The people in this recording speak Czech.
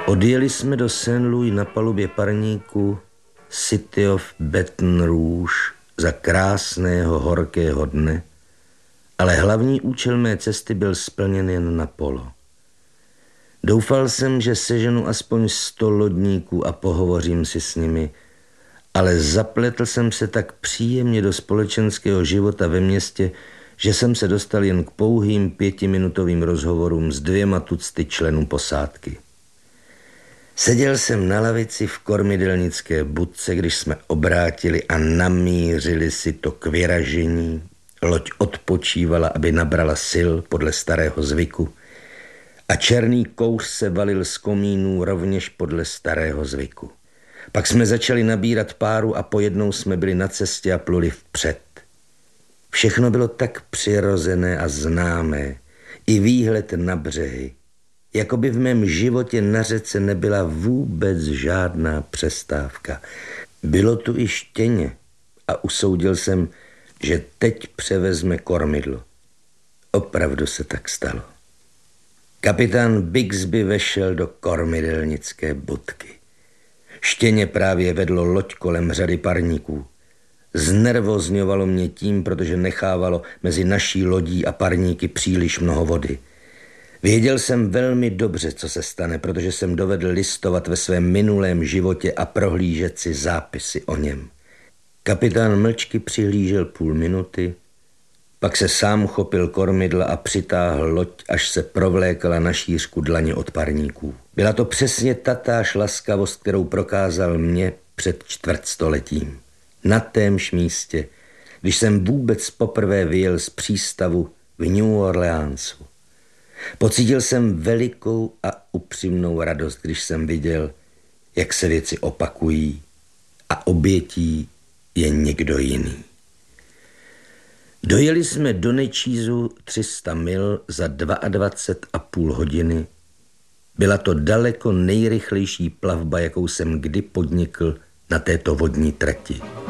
Odjeli jsme do Saint-Louis na palubě parníku City of Baton Rouge za krásného horkého dne, ale hlavní účel mé cesty byl splněn jen na polo. Doufal jsem, že seženu aspoň 100 lodníků a pohovořím si s nimi, ale zapletl jsem se tak příjemně do společenského života ve městě, že jsem se dostal jen k pouhým 5minutovým rozhovorům s 2 tucty členů posádky. Seděl jsem na lavici v kormidelnické budce, když jsme obrátili a namířili si to k vyražení. Loď odpočívala, aby nabrala sil podle starého zvyku a černý kouř se valil z komínů rovněž podle starého zvyku. Pak jsme začali nabírat páru a pojednou jsme byli na cestě a pluli vpřed. Všechno bylo tak přirozené a známé, i výhled na břehy, jako by v mém životě na řece nebyla vůbec žádná přestávka. Bylo tu i štěně a usoudil jsem, že teď převezme kormidlo. Opravdu se tak stalo. Kapitán Bixby vešel do kormidelnické budky. Štěně právě vedlo loď kolem řady parníků. Znervozňovalo mě tím, protože nechávalo mezi naší lodí a parníky příliš mnoho vody. Věděl jsem velmi dobře, co se stane, protože jsem dovedl listovat ve svém minulém životě a prohlížet si zápisy o něm. Kapitán mlčky přihlížel 0,5 minuty, pak se sám chopil kormidla a přitáhl loď, až se provlékala na šířku dlaně od parníků. Byla to přesně tatáž laskavost, kterou prokázal mě před 400 Na témž místě, když jsem vůbec poprvé vyjel z přístavu v New Orleansu. Pocítil jsem velikou a upřímnou radost, když jsem viděl, jak se věci opakují a obětí je někdo jiný. Dojeli jsme do Nečízu 300 mil za 22,5 hodiny. Byla to daleko nejrychlejší plavba, jakou jsem kdy podnikl na této vodní trati.